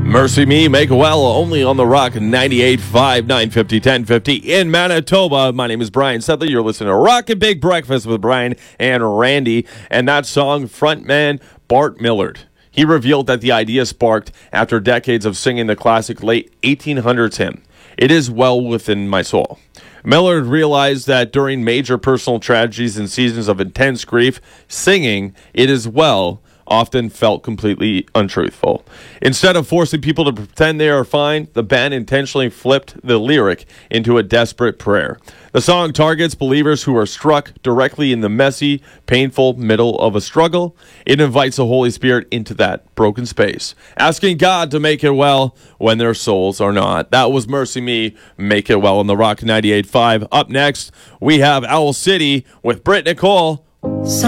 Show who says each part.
Speaker 1: Mercy Me, Make It Well, only on the Rock 98.5, 950, 1050 in Manitoba. My name is Brian Sedley. You're listening to Rock and Big Breakfast with Brian and Randy. And that song, frontman Bart Millard. He revealed that the idea sparked after decades of singing the classic late 1800s hymn, It Is Well Within My Soul. Millard realized that during major personal tragedies and seasons of intense grief, singing It Is Well often felt completely untruthful. Instead of forcing people to pretend they are fine, the band intentionally flipped the lyric into a desperate prayer. The song targets believers who are struck directly in the messy, painful middle of a struggle. It invites the Holy Spirit into that broken space, asking God to make it well when their souls are not. That was Mercy Me, Make It Well on the Rock 98.5. Up next, we have Owl City with Britt Nicole.